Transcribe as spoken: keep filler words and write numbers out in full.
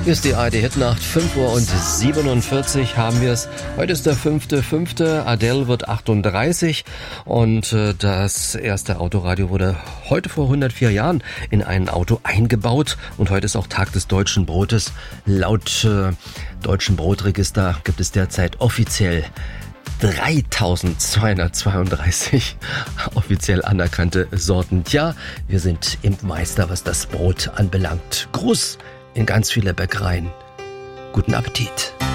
Hier ist die A R D-Hitnacht, fünf Uhr siebenundvierzig haben wir es. Heute ist der fünfte fünfte Adele wird achtunddreißig und äh, das erste Autoradio wurde heute vor hundertvier Jahren in ein Auto eingebaut und heute ist auch Tag des Deutschen Brotes. Laut äh, Deutschen Brotregister gibt es derzeit offiziell dreitausendzweihundertzweiunddreißig offiziell anerkannte Sorten. Tja, wir sind im Meister, was das Brot anbelangt. Gruß in ganz viele Bäckereien. Guten Appetit.